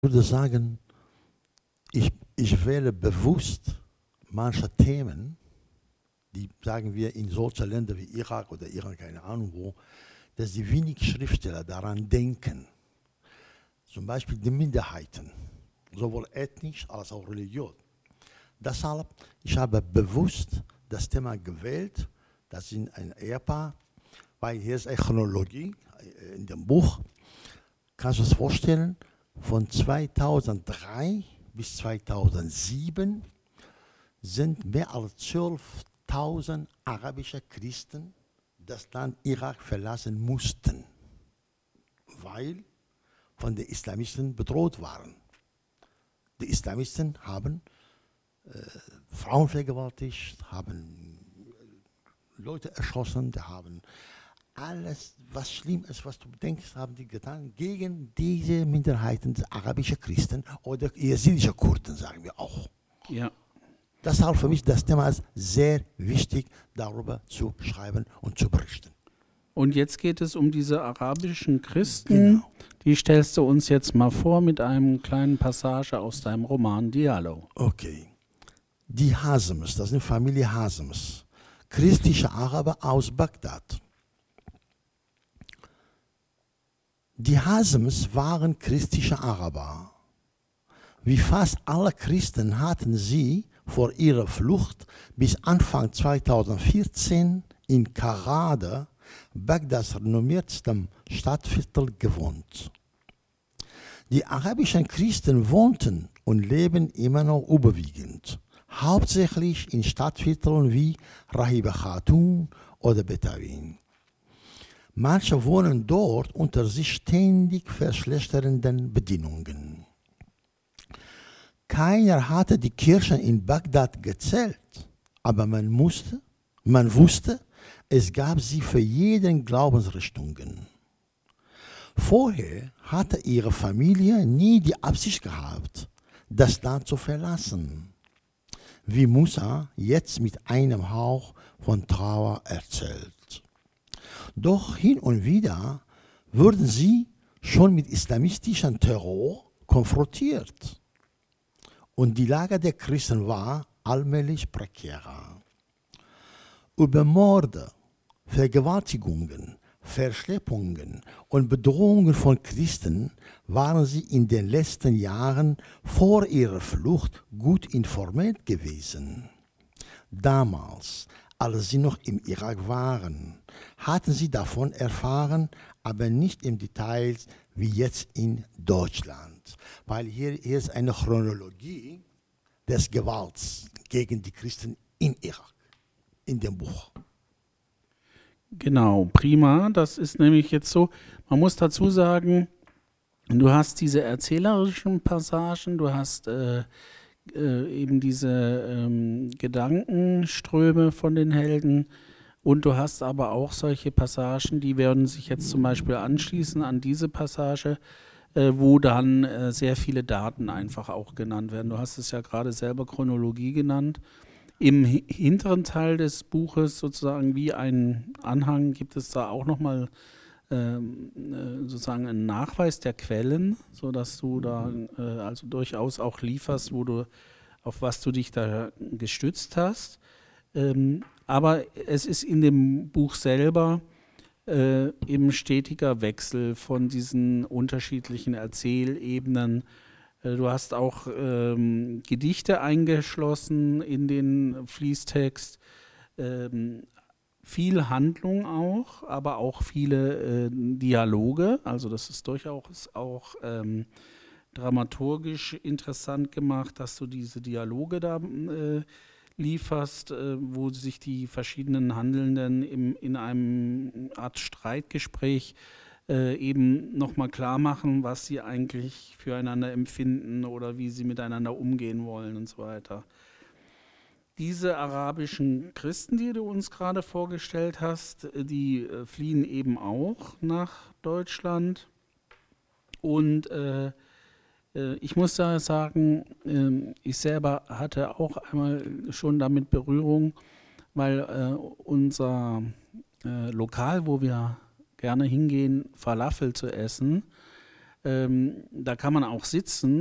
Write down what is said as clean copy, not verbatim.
würde sagen, ich wähle bewusst manche Themen, die, sagen wir, in solchen Ländern wie Irak oder Iran, keine Ahnung wo, dass die wenig Schriftsteller daran denken. Zum Beispiel die Minderheiten, sowohl ethnisch als auch religiös. Deshalb, ich habe bewusst das Thema gewählt, das sind ein Ehepaar, weil hier ist eine Chronologie in dem Buch. Kannst du es vorstellen? Von 2003 bis 2007 sind mehr als 12.000 arabische Christen das Land Irak verlassen mussten, weil von den Islamisten bedroht waren. Die Islamisten haben Frauen vergewaltigt, haben Leute erschossen, die haben alles, was schlimm ist, was du denkst, haben die getan gegen diese Minderheiten, die arabische Christen oder jesidische Kurden, sagen wir auch. Ja. Deshalb für mich das Thema ist sehr wichtig, darüber zu schreiben und zu berichten. Und jetzt geht es um diese arabischen Christen. Genau. Die stellst du uns jetzt mal vor mit einem kleinen Passage aus deinem Roman Diallo. Okay. Die Hasems, das ist eine Familie Hasems, christliche Araber aus Bagdad. Die Hasems waren christliche Araber. Wie fast alle Christen hatten sie vor ihrer Flucht bis Anfang 2014 in Karade, Bagdads renommiertstem Stadtviertel, gewohnt. Die arabischen Christen wohnten und leben immer noch überwiegend, hauptsächlich in Stadtvierteln wie Rahiba Khatun oder Betawin. Manche wohnen dort unter sich ständig verschlechternden Bedingungen. Keiner hatte die Kirchen in Bagdad gezählt, aber man wusste, es gab sie für jeden Glaubensrichtungen. Vorher hatte ihre Familie nie die Absicht gehabt, das Land zu verlassen, wie Musa jetzt mit einem Hauch von Trauer erzählt. Doch hin und wieder wurden sie schon mit islamistischem Terror konfrontiert. Und die Lage der Christen war allmählich prekärer. Über Morde, Vergewaltigungen, Verschleppungen und Bedrohungen von Christen waren sie in den letzten Jahren vor ihrer Flucht gut informiert gewesen. Damals, als sie noch im Irak waren, hatten sie davon erfahren, aber nicht im Detail wie jetzt in Deutschland. Weil hier ist eine Chronologie des Gewalts gegen die Christen in Irak, in dem Buch. Genau, prima. Das ist nämlich jetzt so, man muss dazu sagen, du hast diese erzählerischen Passagen, du hast eben diese Gedankenströme von den Helden und du hast aber auch solche Passagen, die werden sich jetzt zum Beispiel anschließen an diese Passage, wo dann sehr viele Daten einfach auch genannt werden. Du hast es ja gerade selber Chronologie genannt. Im hinteren Teil des Buches, sozusagen wie ein Anhang, gibt es da auch nochmal sozusagen einen Nachweis der Quellen, sodass du da also durchaus auch lieferst, auf was du dich da gestützt hast. Aber es ist in dem Buch selber eben stetiger Wechsel von diesen unterschiedlichen Erzählebenen. Du hast auch Gedichte eingeschlossen in den Fließtext, viel Handlung auch, aber auch viele Dialoge. Also das ist durchaus auch dramaturgisch interessant gemacht, dass du diese Dialoge da lieferst, wo sich die verschiedenen Handelnden in einem Art Streitgespräch eben nochmal klar machen, was sie eigentlich füreinander empfinden oder wie sie miteinander umgehen wollen und so weiter. Diese arabischen Christen, die du uns gerade vorgestellt hast, die fliehen eben auch nach Deutschland. Und ich muss da sagen, ich selber hatte auch einmal schon damit Berührung, weil unser Lokal, wo wir gerne hingehen, Falafel zu essen, Da kann man auch sitzen